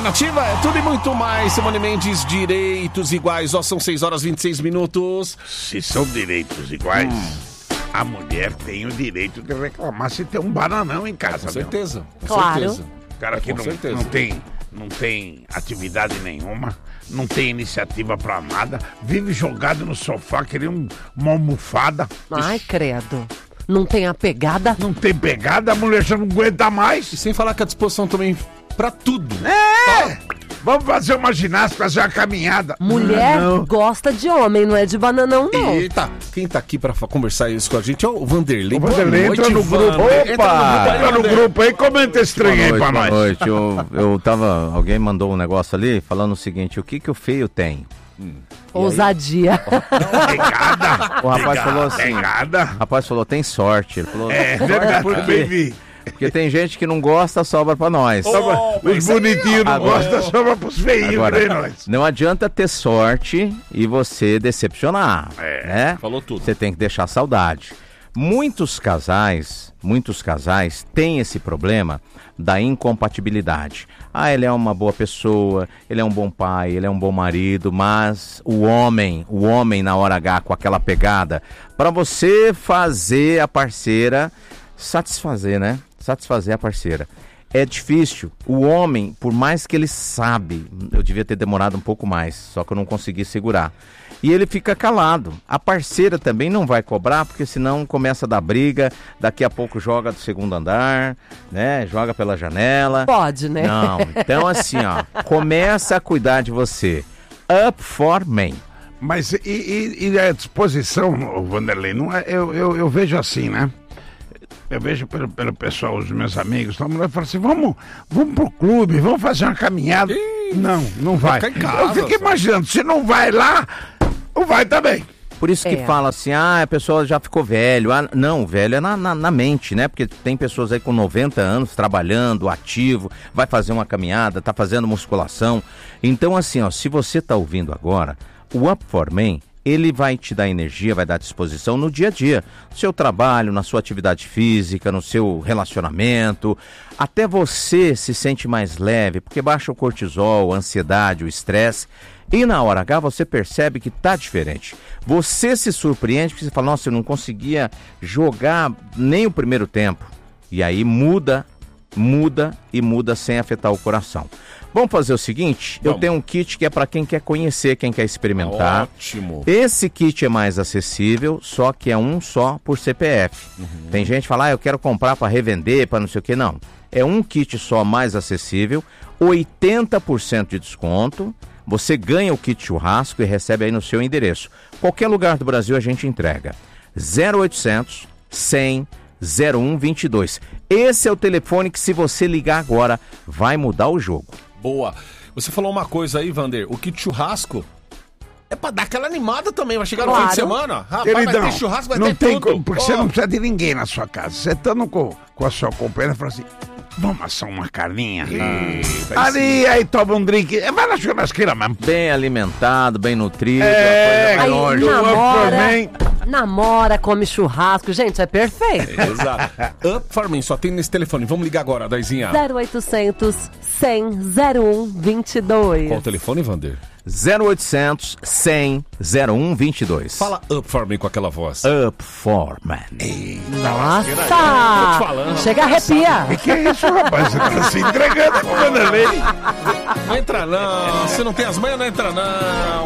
Nativa é tudo e muito mais. Simone Mendes, direitos iguais. Ó, são 6h26. Se são direitos iguais, a mulher tem o direito de reclamar se tem um bananão em casa. Com certeza. Claro. Certeza. O cara que não tem atividade nenhuma, não tem iniciativa pra nada, vive jogado no sofá, querendo uma almofada. Ai, credo. Não tem a pegada? Não tem pegada, a mulher já não aguenta mais. E sem falar que a disposição também pra tudo. Vamos fazer uma ginástica, fazer uma caminhada. Mulher Não. gosta de homem, não é de bananão, não. Eita, quem tá aqui pra conversar isso com a gente é o Vanderlei. O Vanderlei Boa entra noite, no grupo. Vander. Entra no grupo aí, comenta esse trem aí pra Boa nós. noite. Alguém mandou um negócio ali falando o seguinte: o que o feio tem? Ousadia. Pegada. O rapaz falou assim: Pegada. o rapaz falou, tem sorte. Ele falou, É sorte verdade, por também quê? vi. Porque tem gente que não gosta, sobra pra nós. Os bonitinhos não Agora- gostam, sobra pros feinhos, Agora, né, nós? não adianta ter sorte e você decepcionar, né? Falou tudo. Você tem que deixar saudade. Muitos casais têm esse problema da incompatibilidade. Ah, ele é uma boa pessoa, ele é um bom pai, ele é um bom marido, mas o homem na hora H com aquela pegada, para você fazer a parceira satisfazer, né? Satisfazer a parceira. É difícil. O homem, por mais que ele sabe, eu devia ter demorado um pouco mais, só que eu não consegui segurar. E ele fica calado. A parceira também não vai cobrar, porque senão começa a dar briga, daqui a pouco joga do segundo andar, né? Joga pela janela. Pode, né? Não, então assim, ó, começa a cuidar de você. Up for men. Mas e a disposição, Vanderlei, não é, eu vejo assim, né? Eu vejo pelo pessoal, os meus amigos, a mulher fala assim, vamos pro clube, vamos fazer uma caminhada. Não vai. ficar em casa, Eu fico só. imaginando, se não vai lá, não vai também. Por isso que fala assim, a pessoa já ficou velho. Ah, não, velho é na mente, né? Porque tem pessoas aí com 90 anos trabalhando, ativo, vai fazer uma caminhada, tá fazendo musculação. Então assim, ó, se você tá ouvindo agora, o Up for Men, ele vai te dar energia, vai dar disposição no dia a dia. No seu trabalho, na sua atividade física, no seu relacionamento. Até você se sente mais leve, porque baixa o cortisol, a ansiedade, o estresse. E na hora H você percebe que tá diferente. Você se surpreende, porque você fala, nossa, eu não conseguia jogar nem o primeiro tempo. E aí muda sem afetar o coração. Vamos fazer o seguinte, eu tenho um kit que é para quem quer conhecer, quem quer experimentar. Ótimo. Esse kit é mais acessível, só que é um só por CPF. Tem gente que fala, eu quero comprar para revender, para não sei o que, não. É um kit só mais acessível, 80% de desconto. Você ganha o kit churrasco e recebe aí no seu endereço. Qualquer lugar do Brasil a gente entrega. 0800 100 0122. Esse é o telefone que, se você ligar agora, vai mudar o jogo. Boa. Você falou uma coisa aí, Vander. O kit churrasco é pra dar aquela animada também. Vai chegar no fim de semana. Rapaz, Queridão, vai ter churrasco, vai não ter tem tudo. como, porque você não precisa de ninguém na sua casa. Você estando com a sua companheira, fala assim, vamos assar uma carninha? Aí toma um drink, vai na churrasqueira mesmo. Bem alimentado, bem nutrido. É, a coisa vai Aí longe. namora, come churrasco. Gente, é perfeito. Exato. Up for Men, só tem nesse telefone. Vamos ligar agora, Daizinha. 0800 100 0122. Qual o telefone, Vander? 0800 100 0122. Fala Up for Men com aquela voz. Up for Man. Nossa! falando. Chega a arrepiar. Que é isso, rapaz? Você tá se entregando com o Vanderlei. Não entra não. Se não tem as manhas, não entra não.